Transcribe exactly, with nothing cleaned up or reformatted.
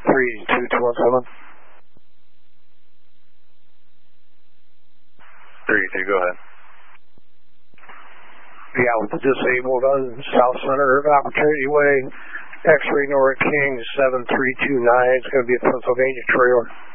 three two two one seven. three two, go ahead. Yeah, with the disabled on South Center of Opportunity Way, X-ray Nora King seven three two nine. It's going to be a Pennsylvania trailer.